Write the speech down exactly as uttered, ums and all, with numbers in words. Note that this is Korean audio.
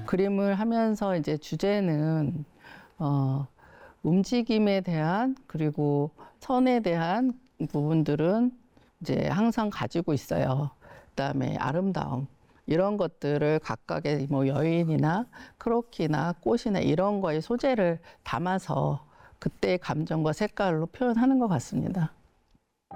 그림을 하면서 이제 주제는 어, 움직임에 대한 그리고 선에 대한 부분들은 이제 항상 가지고 있어요. 그다음에 아름다움 이런 것들을 각각의 뭐 여인이나 크로키나 꽃이나 이런 거에 소재를 담아서 그때의 감정과 색깔로 표현하는 것 같습니다.